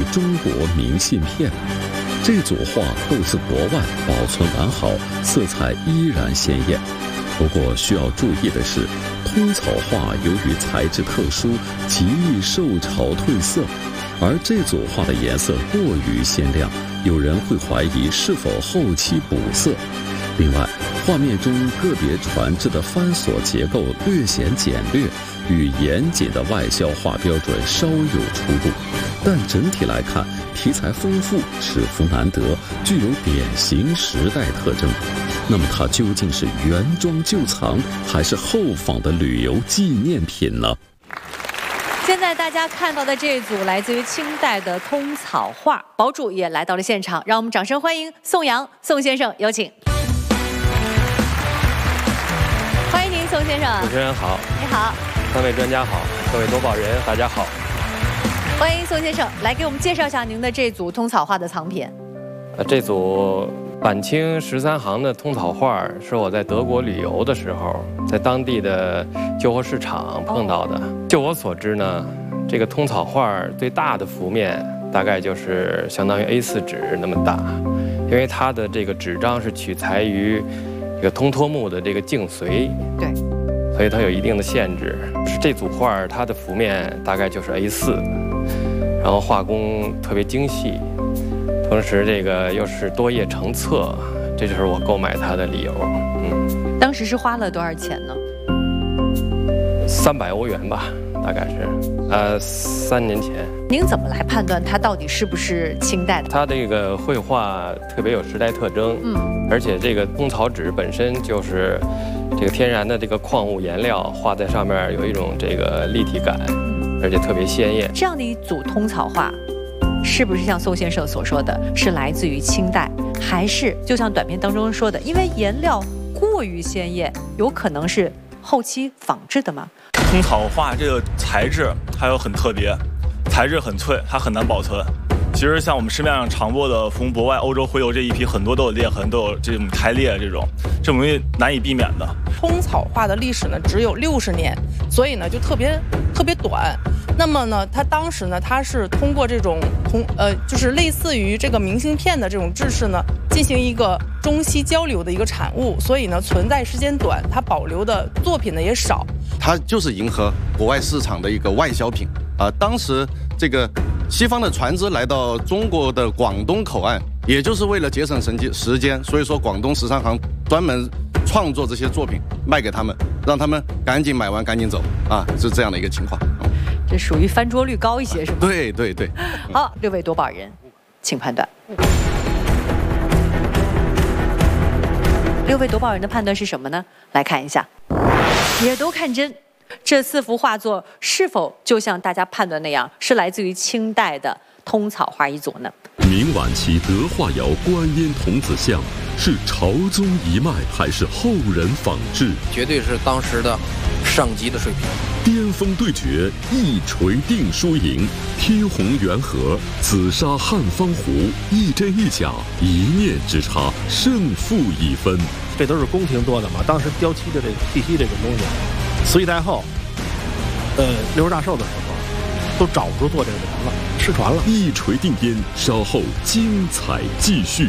中国明信片。这组画购自国外，保存完好，色彩依然鲜艳。不过需要注意的是，通草画由于材质特殊，极易受潮褪色，而这组画的颜色过于鲜亮，有人会怀疑是否后期补色。另外，画面中个别船只的翻索结构略显简略，与严谨的外销画标准稍有出入，但整体来看，题材丰富，尺幅难得，具有典型时代特征。那么它究竟是原装旧藏，还是后仿的旅游纪念品呢？ 现在大家看到的这组来自于清代的通草画，堡主也来到了现场，让我们掌声欢迎宋阳宋先生，有请。欢迎您，宋先生。 主持人好。 你好。 三位专家好，各位夺宝人大家好。 欢迎宋先生来给我们介绍一下您的这组通草画的藏品。 这组晚清13行的通草画是我在德国旅游的时候，在当地的旧货市场碰到的。就我所知呢，这个通草画最大的幅面大概就是相当于 A4 纸那么大，因为它的这个纸张是取材于这个通脱木的这个颈髓， 对， 所以它有一定的限制。这组画它的幅面大概就是 A4， 然后画工特别精细。同时，这个又是多页成册，这就是我购买它的理由。 当时是花了多少钱呢 ？300欧元吧，大概是，3年前。 您怎么来判断它到底是不是清代的？ 它这个绘画特别有时代特征，而且这个通草纸本身就是这个天然的这个矿物颜料，画在上面有一种这个立体感，而且特别鲜艳。 这样的一组通草画，是不是像宋先生所说的，是来自于清代，还是就像短片当中说的，因为颜料过于鲜艳，有可能是后期仿制的吗？ 通草画这个材质还有很特别，材质很脆，它很难保存。其实像我们市面上常播的从国外欧洲回流这一批，很多都有裂痕，都有这种开裂，这种东西难以避免的。 通草画的历史呢只有60年，所以呢就特别短。那么呢，它当时呢，它是通过这种就是类似于这个明信片的这种制式呢，进行一个中西交流的一个产物，所以呢存在时间短，它保留的作品呢也少。 它就是迎合国外市场的一个外销品啊。当时这个西方的船只来到中国的广东口岸，也就是为了节省时间，所以说广东13行专门创作这些作品卖给他们，让他们赶紧买完赶紧走啊，是这样的一个情况。 这属于翻桌率高一些是吗？ 对对对。 好，6位夺宝人，请判断。6位夺宝人的判断是什么呢？来看一下，也都看真，这4幅画作是否就像大家判断那样，是来自于清代的通草画一组呢？ 明晚期德化窑观音童子像是朝宗一脉，还是后人仿制？ 绝对是当时的上级的水平。 巅峰对决，一锤定输赢。天虹元和，紫砂汉方壶，一真一假，一念之差，胜负已分。 这都是宫廷做的嘛，当时雕漆的这个漆这种东西，慈禧太后，六十大寿的时候，都找不出做这个人了，失传了。 一锤定音，稍后精彩继续。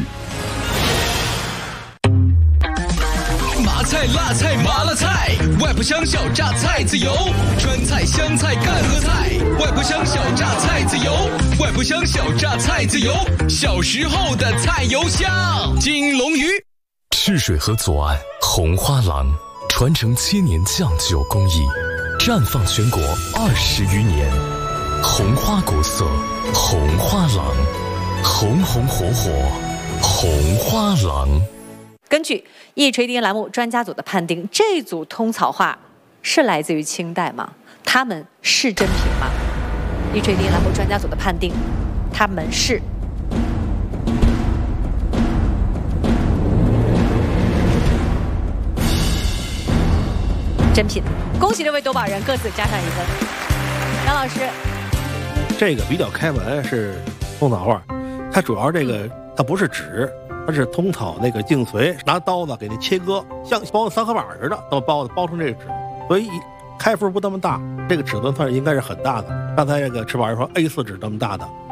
麻菜、辣菜、麻辣菜，外婆香小榨菜籽油，川菜、湘菜、赣和菜，外婆香小榨菜籽油，外婆香小榨菜籽油，小时候的菜油香。金龙鱼。 赤水河左岸红花廊，传承7年酱酒工艺，绽放全国20余年。红花国色，红花廊，红红火火，红花廊。 根据一锤定音栏目专家组的判定，这组通草画是来自于清代吗？他们是真品吗？一锤定音栏目专家组的判定，他们是真品。恭喜6位夺宝人各自加上1分。杨老师， 这个比较开门是通草画，它主要这个它不是纸，它是通草那个颈髓，拿刀子给它切割，像包三合板似的，都包成这个纸，所以开幅不那么大，这个尺寸算是应该是很大的。刚才这个池宝人说 A4 纸这么大的，